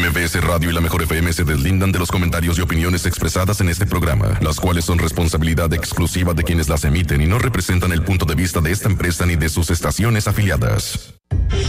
MBS Radio y la Mejor FM se deslindan de los comentarios y opiniones expresadas en este programa, las cuales son responsabilidad exclusiva de quienes las emiten y no representan el punto de vista de esta empresa ni de sus estaciones afiliadas.